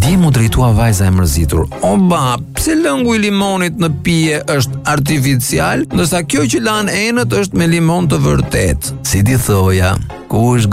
Dje mu drejtua vajza e mërzitur: "Oba, pse lëngu i limonit në pije është artificial, ndërsa kjo që lan enët është me limon të vërtet?" Si di thoja, ku është